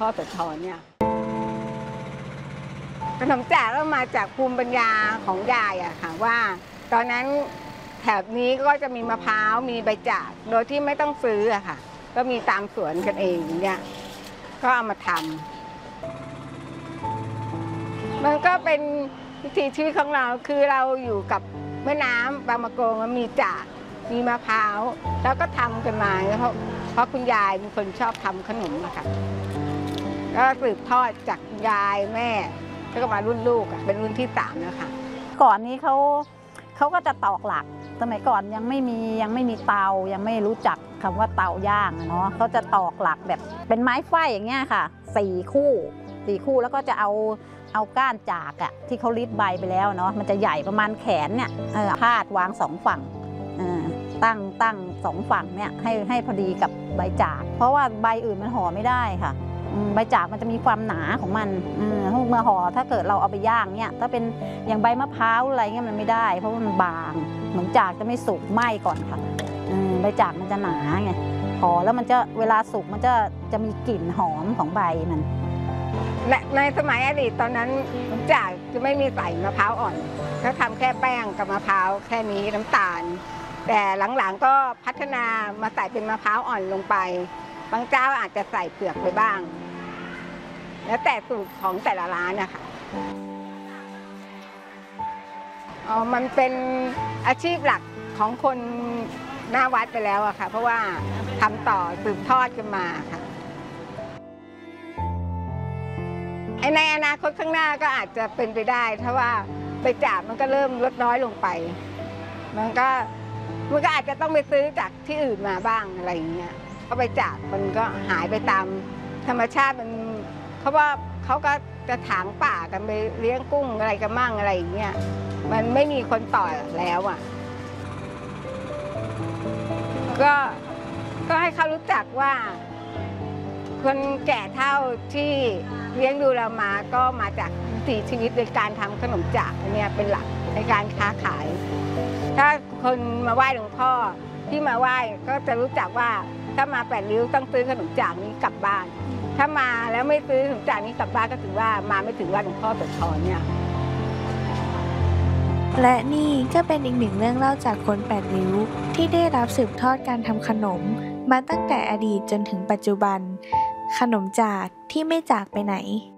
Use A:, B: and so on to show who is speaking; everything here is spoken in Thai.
A: พ่อโสธรเนี่ยขนมจากก็มาจากภูมิปัญญาของยายอะค่ะว่าตอนนั้นแถบนี้ก็จะมีมะพร้าวมีใบจากโดยที่ไม่ต้องซื้ออะค่ะก็มีตามสวนกันเองเนี่ยก็เอามาทำมันก็เป็นวิถีชีวิตของเราคือเราอยู่กับแม่น้ำบางมะกงมันมีจากมีมะพร้าวแล้วก็ทำกันมาเพราะคุณยายเป็นคนชอบทำขนมอะค่ะก็สืบทอดจากยายแม่แล้วก็มารุ่นลูกเป็นรุ่นที่3แล้วค่ะ
B: ก่อนนี้เขาก็จะตอกหลักสมัยก่อนยังไม่มีเตายังไม่รู้จักคำว่าเตาย่างเนาะเขาจะตอกหลักแบบเป็นไม้ไฟอย่างเงี้ยค่ะ4 คู่แล้วก็จะเอาก้านจากอะที่เขาลิดใบไปแล้วเนาะมันจะใหญ่ประมาณแขนเนี่ยพาดวาง2 ฝั่งตั้ง2 ฝั่งเนี่ยให้พอดีกับใบจากเพราะว่าใบอื่นมันห่อไม่ได้ค่ะใบจากมันจะมีความหนาของมันเมื่อห่อถ้าเกิดเราเอาไปย่างเนี่ยถ้าเป็นอย่างใบมะพร้าวอะไรเงี้ยมันไม่ได้เพราะว่ามันบางขนมจากจะไม่สุกไหม้ก่อนค่ะใบจากมันจะหนาไงห่อแล้วมันจะเวลาสุกมันจะมีกลิ่นหอมของใบมัน
A: ในสมัยอดีตตอนนั้นขนมจากจะไม่มีใส่มะพร้าวอ่อนเขาทำแค่แป้งกับมะพร้าวแค่นี้น้ำตาลแต่หลังๆก็พัฒนามาใส่เป็นมะพร้าวอ่อนลงไปบางเจ้าอาจจะใส่เปลือกไปบ้างแล้วแต่สูตรของแต่ละร้านนะคะมันเป็นอาชีพหลักของคนหน้าวัดไปแล้วอะค่ะเพราะว่าทำต่อสืบทอดกันมาค่ะในอนาคตข้างหน้าก็อาจจะเป็นไปได้ถ้าว่าใบจากมันก็เริ่มลดน้อยลงไปมันก็อาจจะต้องไปซื้อจากที่อื่นมาบ้างอะไรอย่างเงี้ยเพราะใบจากมันก็หายไปตามธรรมชาติมันเพราะว่าเขาก็จะถางป่ากันไปเลี้ยงกุ้งอะไรกันมั่งอะไรอย่างเงี้ยมันไม่มีคนต่อแล้วอ่ะก็ให้เขารู้จักว่าคนแก่เฒ่าที่เลี้ยงดูเรามาก็มาจากวิถีชีวิตโดยการทำขนมจากเนี่ยเป็นหลักในการค้าขายถ้าคนมาไหว้หลวงพ่อที่มาไหว้ก็จะรู้จักว่าถ้ามา8 ริ้วต้องซื้อขนมจากนี้กลับบ้านถ้ามาแล้วไม่ซื้อขนมจากนี้กลับบ้านก็ถือว่ามาไม่ถึงวัดหลวงพ่อโสธรเนี่ย
C: และนี่ก็เป็นอีก1เรื่องเล่าจากคน8 ริ้วที่ได้รับสืบทอดการทำขนมมาตั้งแต่อดีตจนถึงปัจจุบันขนมจากที่ไม่จากไปไหน